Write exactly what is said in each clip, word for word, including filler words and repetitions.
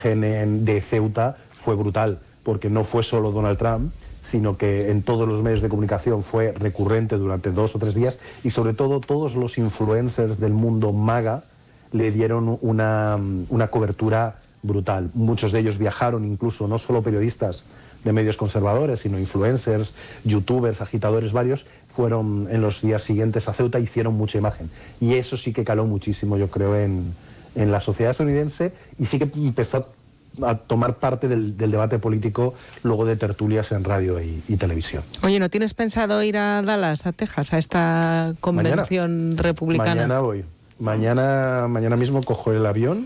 de Ceuta fue brutal, porque no fue solo Donald Trump, sino que en todos los medios de comunicación fue recurrente durante dos o tres días, y sobre todo todos los influencers del mundo MAGA le dieron una, una cobertura brutal. Muchos de ellos viajaron, incluso no solo periodistas de medios conservadores, sino influencers, youtubers, agitadores varios, fueron en los días siguientes a Ceuta, hicieron mucha imagen. Y eso sí que caló muchísimo, yo creo, en, en la sociedad estadounidense, y sí que empezó a tomar parte del, del debate político luego de tertulias en radio y, y televisión. Oye, ¿no tienes pensado ir a Dallas, a Texas, a esta convención mañana, republicana? Mañana voy. Mañana, mañana mismo cojo el avión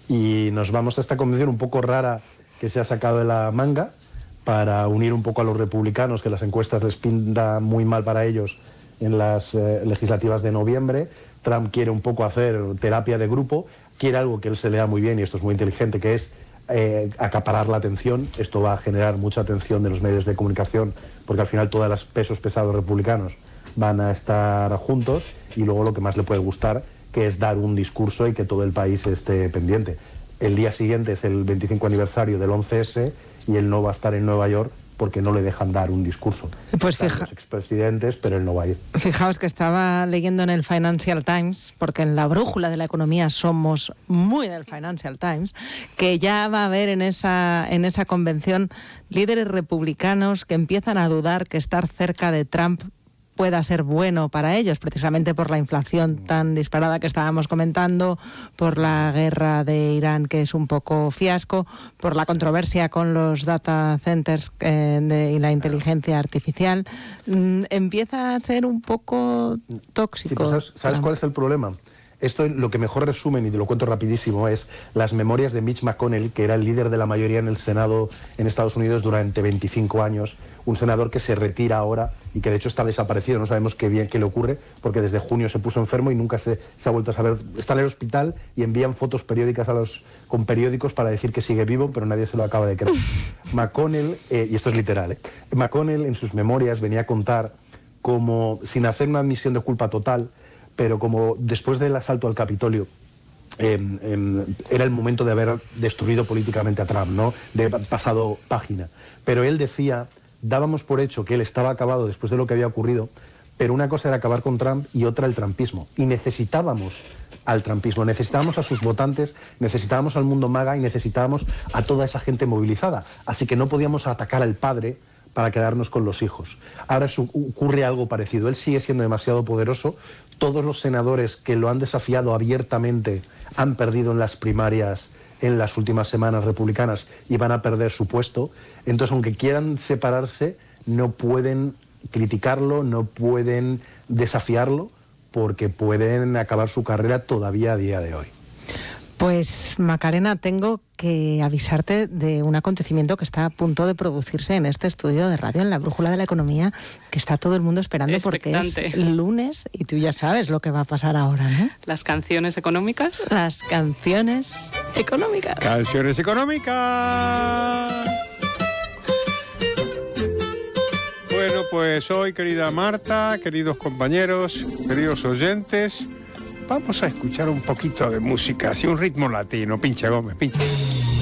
y nos vamos a esta convención un poco rara que se ha sacado de la manga para unir un poco a los republicanos, que las encuestas les pintan muy mal para ellos en las eh, legislativas de noviembre. Trump quiere un poco hacer terapia de grupo, quiere algo que él se le da muy bien, y esto es muy inteligente, que es Eh, acaparar la atención. Esto va a generar mucha atención de los medios de comunicación, porque al final todos los pesos pesados republicanos van a estar juntos, y luego lo que más le puede gustar, que es dar un discurso y que todo el país esté pendiente. El día siguiente es el veinticinco aniversario del once ese y él no va a estar en Nueva York porque no le dejan dar un discurso. Pues Están fija... los expresidentes, pero él no va a ir. Fijaos que estaba leyendo en el Financial Times, porque en la brújula de la economía somos muy del Financial Times, que ya va a haber en esa, en esa convención líderes republicanos que empiezan a dudar que estar cerca de Trump pueda ser bueno para ellos, precisamente por la inflación tan disparada que estábamos comentando, por la guerra de Irán, que es un poco fiasco, por la controversia con los data centers eh, de, y la inteligencia artificial. Mm, empieza a ser un poco tóxico. Sí, pues ¿sabes, ¿sabes cuál es el problema? Esto lo que mejor resumen, y te lo cuento rapidísimo, es las memorias de Mitch McConnell, que era el líder de la mayoría en el Senado en Estados Unidos durante veinticinco años, un senador que se retira ahora y que de hecho está desaparecido, no sabemos qué bien qué le ocurre, porque desde junio se puso enfermo y nunca se, se ha vuelto a saber. Está en el hospital y envían fotos periódicas a los, con periódicos para decir que sigue vivo, pero nadie se lo acaba de creer. McConnell, eh, y esto es literal, eh, McConnell en sus memorias venía a contar como, sin hacer una admisión de culpa total, pero como después del asalto al Capitolio eh, eh, era el momento de haber destruido políticamente a Trump, ¿no? De pasado página. Pero él decía, dábamos por hecho que él estaba acabado después de lo que había ocurrido, pero una cosa era acabar con Trump y otra el trumpismo. Y necesitábamos al trumpismo, necesitábamos a sus votantes, necesitábamos al mundo MAGA y necesitábamos a toda esa gente movilizada. Así que no podíamos atacar al padre para quedarnos con los hijos. Ahora ocurre algo parecido. Él sigue siendo demasiado poderoso. Todos los senadores que lo han desafiado abiertamente han perdido en las primarias en las últimas semanas republicanas y van a perder su puesto. Entonces, aunque quieran separarse, no pueden criticarlo, no pueden desafiarlo, porque pueden acabar su carrera todavía a día de hoy. Pues, Macarena, tengo que avisarte de un acontecimiento que está a punto de producirse en este estudio de radio, en la Brújula de la Economía, que está todo el mundo esperando porque es lunes y tú ya sabes lo que va a pasar ahora, ¿no? Las canciones económicas. Las canciones económicas. Canciones económicas. Bueno, pues hoy, querida Marta, queridos compañeros, queridos oyentes, vamos a escuchar un poquito de música, así un ritmo latino. Pincha, Gómez, pincha.